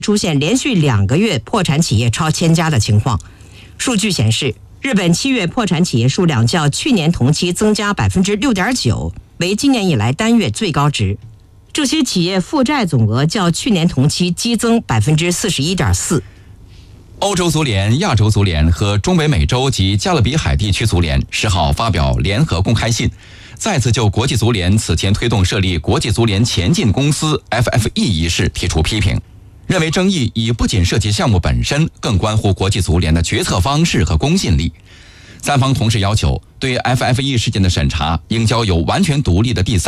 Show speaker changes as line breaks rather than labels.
出现连续2个月破产企业超1000家的情况。数据显示，日本7月破产企业数量较去年同期增加 6.9%， 为今年以来单月最高值。这些企业负债总额较去年同期激增 41.4%。
欧洲足联、亚洲足联和中北美洲及加勒比海地区足联10号发表联合公开信，再次就国际足联此前推动设立国际足联前进公司 FFE 一事提出批评，认为争议已不仅涉及项目本身，更关乎国际足联的决策方式和公信力。三方同时要求，对 FFE 事件的审查应交由完全独立的第三